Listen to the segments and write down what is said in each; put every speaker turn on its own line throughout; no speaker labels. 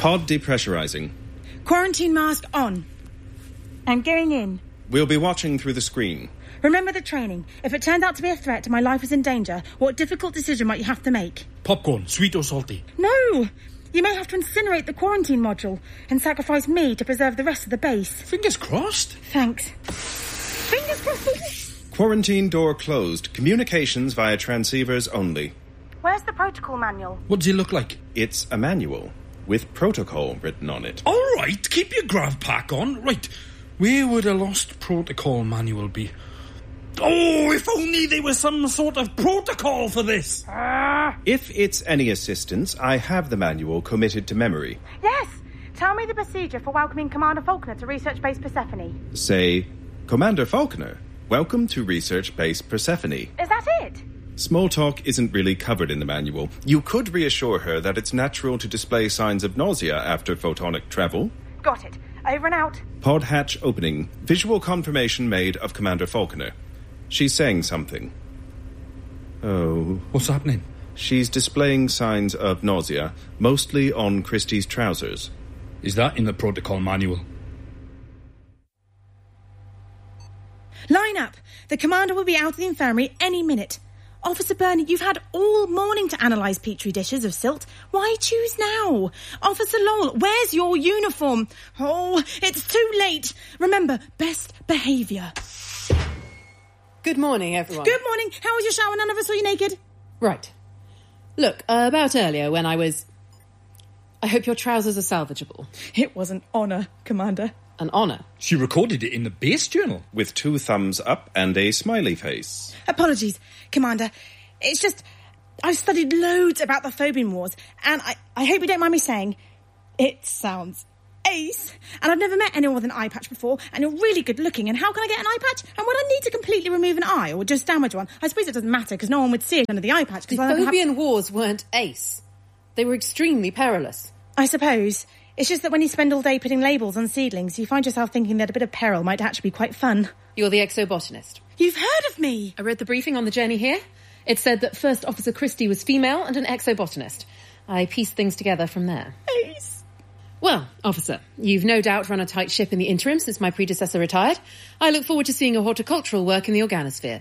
Pod depressurizing.
Quarantine mask on. And going in.
We'll be watching through the screen.
Remember the training. If it turned out to be a threat and my life was in danger, what difficult decision might you have to make?
Popcorn, sweet or salty?
No! You may have to incinerate the quarantine module and sacrifice me to preserve the rest of the base.
Fingers crossed.
Thanks. Fingers crossed.
Quarantine door closed. Communications via transceivers only.
Where's the protocol manual?
What does it look like?
It's a manual with protocol written on it.
All right, keep your grav pack on. Right, where would a lost protocol manual be? Oh, if only there was some sort of protocol for this.
If it's any assistance, I have the manual committed to memory.
Yes! Tell me the procedure for welcoming Commander Faulkner to Research Base Persephone.
Say, Commander Faulkner, welcome to Research Base Persephone.
Is that it?
Small talk isn't really covered in the manual. You could reassure her that it's natural to display signs of nausea after photonic travel.
Got it. Over and out.
Pod hatch opening. Visual confirmation made of Commander Faulkner. She's saying something. Oh.
What's happening?
She's displaying signs of nausea, mostly on Christie's trousers.
Is that in the protocol manual?
Line up. The commander will be out of the infirmary any minute. Officer Burney, you've had all morning to analyse petri dishes of silt. Why choose now? Officer Lowell, where's your uniform? Oh, it's too late. Remember, best behaviour.
Good morning, everyone.
Good morning. How was your shower? None of us saw you naked.
Right. Look, about earlier when I was... I hope your trousers are salvageable.
It was an honour, Commander.
An honour?
She recorded it in the base journal.
With 2 thumbs up and a smiley face.
Apologies, Commander. It's just... I've studied loads about the Phobin Wars, and I hope you don't mind me saying, it sounds ace. And I've never met anyone with an eye patch before, and you're really good looking, and how can I get an eye patch? And would I need to completely remove an eye, or just damage one? I suppose it doesn't matter, because no one would see it under the eye patch.
The Phobian Wars weren't ace. They were extremely perilous.
I suppose. It's just that when you spend all day putting labels on seedlings, you find yourself thinking that a bit of peril might actually be quite fun.
You're the exobotanist.
You've heard of me!
I read the briefing on the journey here. It said that First Officer Christie was female and an exobotanist. I pieced things together from there.
Ace.
Well, officer, you've no doubt run a tight ship in the interim since my predecessor retired. I look forward to seeing your horticultural work in the organosphere.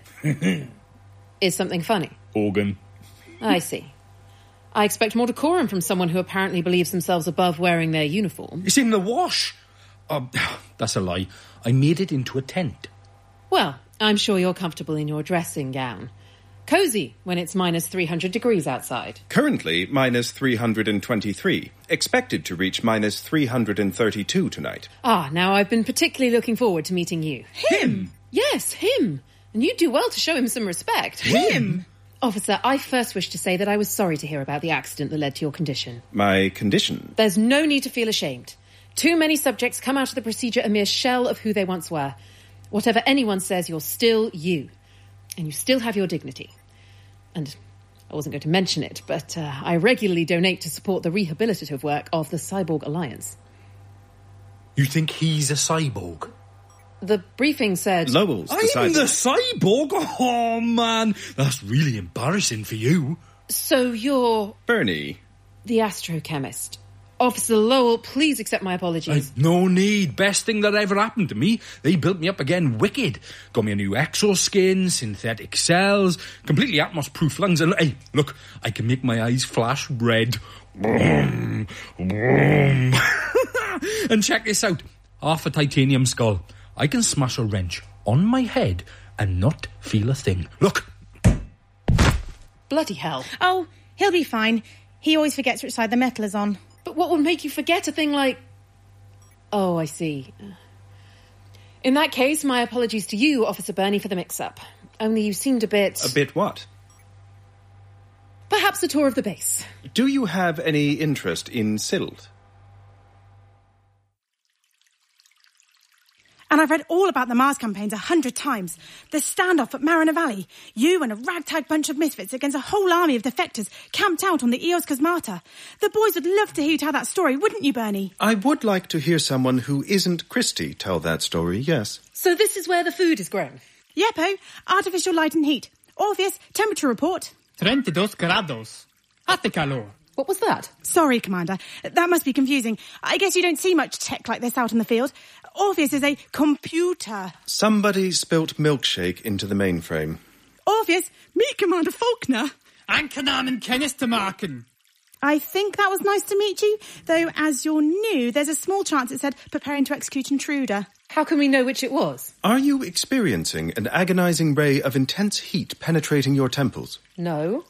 Is something funny?
Organ.
I see. I expect more decorum from someone who apparently believes themselves above wearing their uniform.
It's in the wash. That's a lie. I made it into a tent.
Well, I'm sure you're comfortable in your dressing gown. Cosy when it's minus 300 degrees outside.
Currently, minus 323. Expected to reach minus 332 tonight.
Now I've been particularly looking forward to meeting you.
Him?
Yes, him. And you'd do well to show him some respect.
Him?
Officer, I first wish to say that I was sorry to hear about the accident that led to your condition.
My condition?
There's no need to feel ashamed. Too many subjects come out of the procedure a mere shell of who they once were. Whatever anyone says, you're still you. And you still have your dignity. And I wasn't going to mention it, but I regularly donate to support the rehabilitative work of the Cyborg Alliance.
You think he's a cyborg?
The briefing said...
Lowell's the cyborg.
I'm the cyborg? Oh, man. That's really embarrassing for you.
So you're...
Bernie.
The astrochemist. Officer Lowell, please accept my apologies.
No need. Best thing that ever happened to me. They built me up again wicked. Got me a new exoskin, synthetic cells, completely atmos-proof lungs. And hey, look, I can make my eyes flash red. Boom, boom. And check this out. Half a titanium skull. I can smash a wrench on my head and not feel a thing. Look.
Bloody hell.
Oh, he'll be fine. He always forgets which side the metal is on.
But what would make you forget a thing like... Oh, I see. In that case, my apologies to you, Officer Burney, for the mix-up. Only you seemed a bit...
A bit what?
Perhaps a tour of the base.
Do you have any interest in silt?
And I've read all about the Mars campaigns 100 times. The standoff at Mariner Valley. You and a ragtag bunch of misfits against a whole army of defectors camped out on the Eos Cosmata. The boys would love to hear you tell that story, wouldn't you, Bernie?
I would like to hear someone who isn't Christie tell that story, yes.
So this is where the food is grown?
Yepo, artificial light and heat. Orpheus, temperature report.
32 grados. Hace calor.
What was that?
Sorry, Commander. That must be confusing. I guess you don't see much tech like this out in the field. Orpheus is a computer.
Somebody spilt milkshake into the mainframe.
Orpheus, meet Commander Faulkner.
Ankernamen Kenneth te maken.
I think that was nice to meet you, though as you're new, there's a small chance it said preparing to execute intruder.
How can we know which it was?
Are you experiencing an agonizing ray of intense heat penetrating your temples?
No.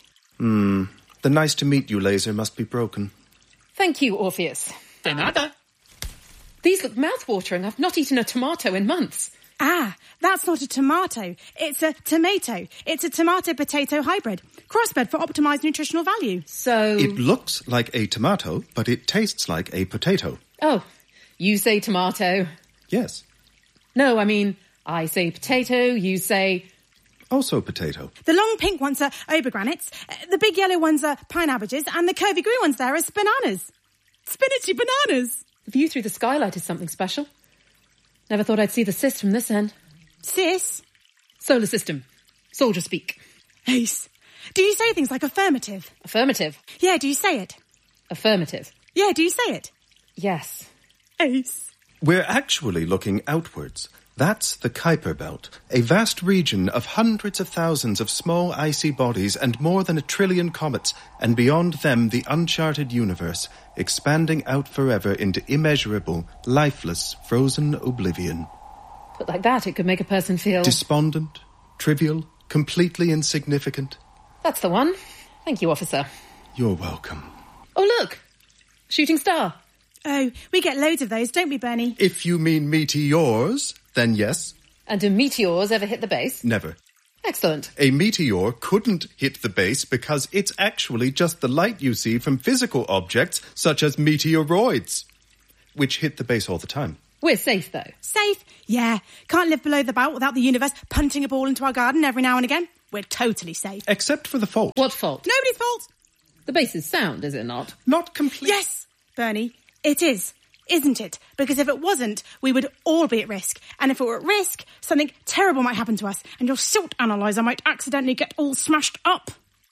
The nice to meet you laser must be broken.
Thank you, Orpheus.
De nada.
These look mouth-watering. I've not eaten a tomato in months.
Ah, that's not a tomato. It's a tomato. It's a tomato-potato hybrid. Crossbred for optimised nutritional value.
So...
It looks like a tomato, but it tastes like a potato.
Oh, you say tomato.
Yes.
No, I mean, I say potato, you say...
Also potato.
The long pink ones are obergranites, the big yellow ones are pine abbages, and the curvy green ones there are bananas. Spinachy bananas.
The view through the skylight is something special. Never thought I'd see the Sis from this end.
Sis?
Solar system. Soldier speak.
Ace. Do you say things like affirmative?
Affirmative.
Yeah, do you say it?
Affirmative.
Yeah, do you say it?
Yes.
Ace.
We're actually looking outwards. That's the Kuiper Belt, a vast region of hundreds of thousands of small icy bodies and more than 1 trillion comets, and beyond them the uncharted universe, expanding out forever into immeasurable, lifeless, frozen oblivion.
Put like that, it could make a person feel...
Despondent, trivial, completely insignificant.
That's the one. Thank you, officer.
You're welcome.
Oh, look! Shooting star.
Oh, we get loads of those, don't we, Bernie?
If you mean meteors, then yes.
And do meteors ever hit the base?
Never.
Excellent.
A meteor couldn't hit the base because it's actually just the light you see from physical objects such as meteoroids, which hit the base all the time.
We're safe, though.
Safe? Yeah. Can't live below the belt without the universe punting a ball into our garden every now and again. We're totally safe.
Except for the fault.
What fault?
Nobody's fault.
The base is sound, is it not?
Not complete.
Yes, Bernie, it is. Isn't it? Because if it wasn't, we would all be at risk. And if it were at risk, something terrible might happen to us, and your silt analyzer might accidentally get all smashed up.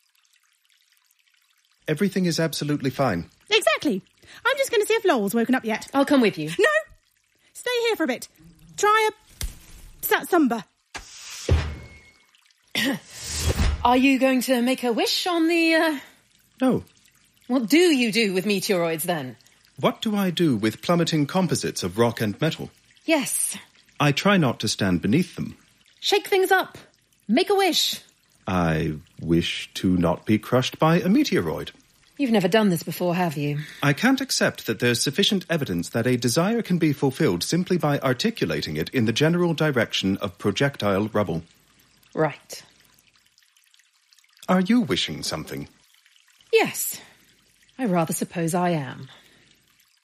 Everything is absolutely fine.
Exactly. I'm just going to see if Lowell's woken up yet.
I'll come with you.
No! Stay here for a bit. Try a satsumba.
Are you going to make a wish on the,
No.
What do you do with meteoroids, then?
What do I do with plummeting composites of rock and metal?
Yes.
I try not to stand beneath them.
Shake things up. Make a wish.
I wish to not be crushed by a meteoroid.
You've never done this before, have you?
I can't accept that there's sufficient evidence that a desire can be fulfilled simply by articulating it in the general direction of projectile rubble.
Right.
Are you wishing something?
Yes. I rather suppose I am.